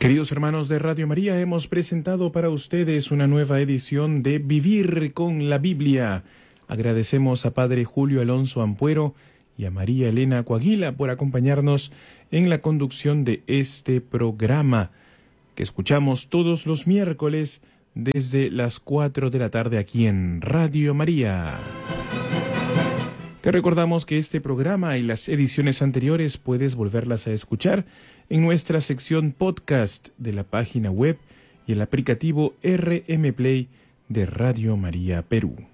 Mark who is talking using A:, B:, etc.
A: Queridos hermanos de Radio María, hemos presentado para ustedes una nueva edición de Vivir con la Biblia. Agradecemos a Padre Julio Alonso Ampuero y a María Elena Coaguila por acompañarnos en la conducción de este programa, que escuchamos todos los miércoles desde las 4 de la tarde aquí en Radio María. Te recordamos que este programa y las ediciones anteriores puedes volverlas a escuchar en nuestra sección podcast de la página web y el aplicativo RM Play de Radio María Perú.